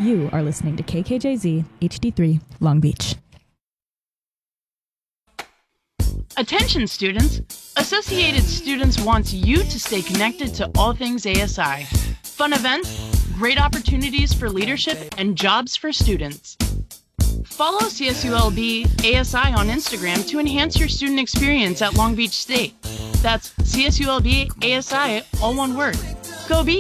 You are listening to KKJZ HD3 Long Beach. Attention students! Associated Students wants you to stay connected to all things ASI. Fun events, great opportunities for leadership, and jobs for students. Follow CSULB ASI on Instagram to enhance your student experience at Long Beach State. That's CSULB ASI, all one word. Go Beach!